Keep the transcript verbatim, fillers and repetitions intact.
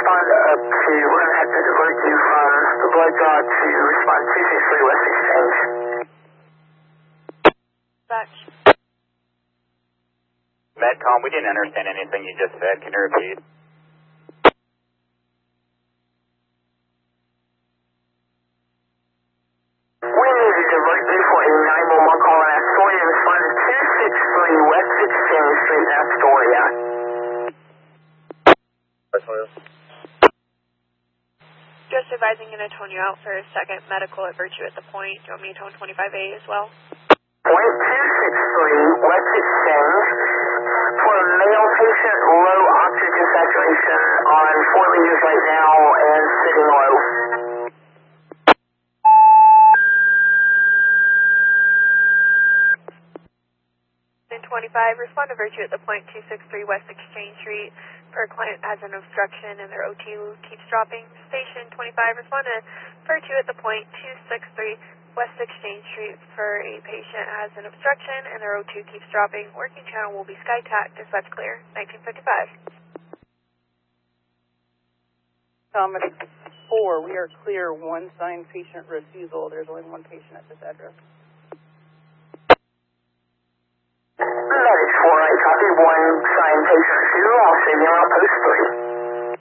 respond up to, we're going to have to divert you from the blood draw to respond two six three West Exchange. Batch. Medcom, we didn't understand anything you just said. Can you repeat? We need to divert you for a nine one one call in Astoria. Respond to two six three West Exchange Street in Astoria. Just advising going to tone you out for a second. Medical at Virtue at the point. Do you want me to tone twenty-five A as well? Point two six three West Exchange for a male patient, low oxygen saturation on four liters right now and sitting low. In twenty-five, respond to Virtue at the point two six three West Exchange Street for a client has an obstruction and their O two keeps dropping. Station twenty-five, respond to Virtue at the point two six three West Exchange Street for a patient has an obstruction and their O two keeps dropping. Working channel will be SkyTac. Dispatch clear. nineteen fifty-five. Thomas four, we are clear. One signed patient refusal. There's only one patient at this address. That is four, I copy. One signed patient refusal. I'll save you on post three.